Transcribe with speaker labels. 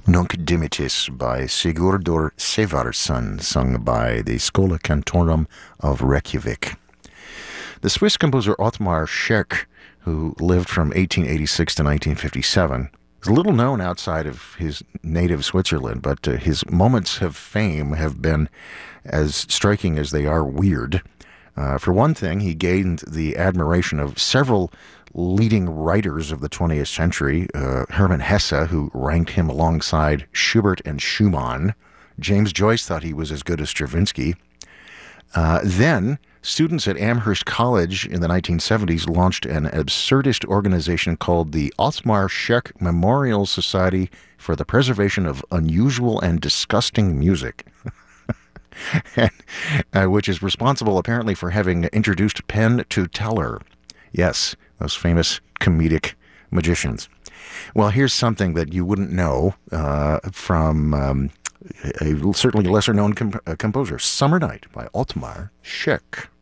Speaker 1: Nunc Dimittis by Sigurdur Sævarsson, sung by the Schola Cantorum of Reykjavik. The Swiss composer Ottmar Schoeck, who lived from 1886 to 1957, is little known outside of his native Switzerland, but his moments of fame have been as striking as they are weird. For one thing, he gained the admiration of several leading writers of the 20th century. Hermann Hesse, who ranked him alongside Schubert and Schumann. James Joyce thought he was as good as Stravinsky. Then, students at Amherst College in the 1970s launched an absurdist organization called the Ottmar Schoeck Memorial Society for the Preservation of Unusual and Disgusting Music. Which is responsible apparently for having introduced Penn to Teller. Yes, those famous comedic magicians. Well, here's something that you wouldn't know from a certainly lesser-known composer, Summer Night by Ottmar Schoeck.